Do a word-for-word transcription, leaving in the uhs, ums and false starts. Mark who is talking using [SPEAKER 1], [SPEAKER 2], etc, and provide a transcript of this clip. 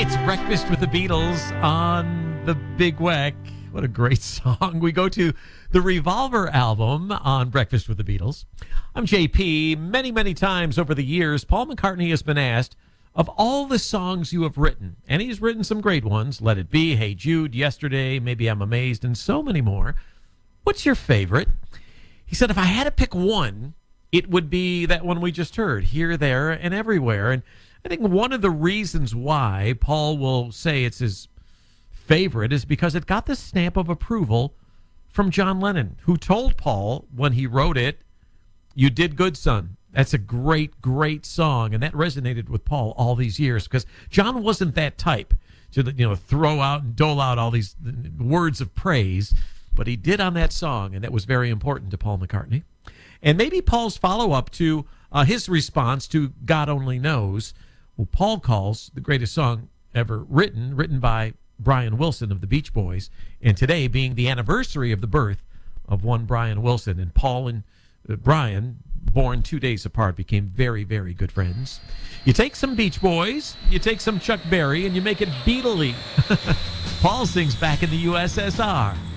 [SPEAKER 1] It's Breakfast with the Beatles on the Big Weck. What a great song. We go to the Revolver album on Breakfast with the Beatles. I'm J P. Many, many times over the years, Paul McCartney has been asked, of all the songs you have written, and he's written some great ones, Let It Be, Hey Jude, Yesterday, Maybe I'm Amazed, and so many more, what's your favorite? He said, if I had to pick one, it would be that one we just heard, Here, There, and Everywhere. And I think one of the reasons why Paul will say it's his favorite is because it got the stamp of approval from John Lennon, who told Paul when he wrote it, you did good, son. That's a great, great song. And that resonated with Paul all these years because John wasn't that type to, you know, throw out and dole out all these words of praise, but he did on that song, and that was very important to Paul McCartney. And maybe Paul's follow-up to uh, his response to God Only Knows, who Paul calls the greatest song ever written, written by Brian Wilson of the Beach Boys, and today being the anniversary of the birth of one Brian Wilson. And Paul and uh, Brian, born two days apart, became very, very good friends. You take some Beach Boys, you take some Chuck Berry, and you make it Beatley. Paul sings Back in the U S S R.